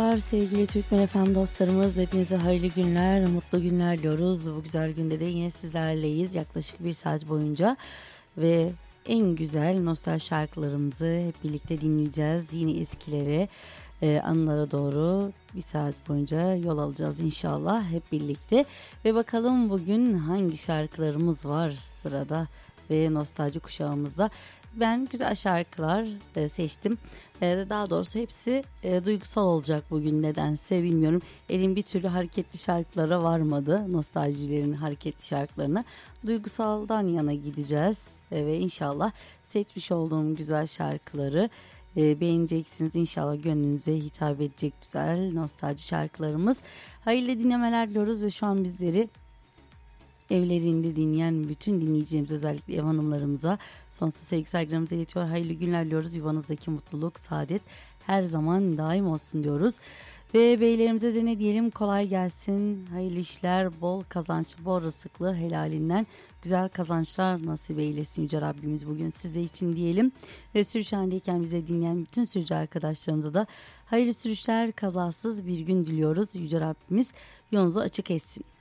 Merhabalar sevgili Türkmen FM dostlarımız. Hepinize hayırlı günler, mutlu günler diliyoruz. Bu güzel günde de yine sizlerleyiz yaklaşık bir saat boyunca. Ve en güzel nostalji şarkılarımızı hep birlikte dinleyeceğiz. Yine eskilere, anılara doğru bir saat boyunca yol alacağız inşallah hep birlikte. Ve bakalım bugün hangi şarkılarımız var sırada ve nostalji kuşağımızda. Ben güzel şarkılar seçtim. Daha doğrusu hepsi duygusal olacak bugün, nedense bilmiyorum. Elim bir türlü hareketli şarkılara varmadı. Nostaljilerin hareketli şarkılarına. Duygusaldan yana gideceğiz. Ve inşallah seçmiş olduğum güzel şarkıları beğeneceksiniz. İnşallah gönlünüze hitap edecek güzel nostalji şarkılarımız. Hayırlı dinlemeler diliyoruz ve şu an bizleri evlerinde dinleyen bütün dinleyicilerimiz, özellikle ev hanımlarımıza sonsuz sevgi saygılarımızı iletiyor. Hayırlı günler diliyoruz. Yuvanızdaki mutluluk, saadet her zaman daim olsun diyoruz. Ve beylerimize de ne diyelim, kolay gelsin, hayırlı işler, bol kazanç, bol rızıklı, helalinden güzel kazançlar nasip eylesin Yüce Rabbimiz bugün size için diyelim. Ve sürüş halindeyken bize dinleyen bütün sürücü arkadaşlarımıza da hayırlı sürüşler, kazasız bir gün diliyoruz. Yüce Rabbimiz yolunuzu açık etsin.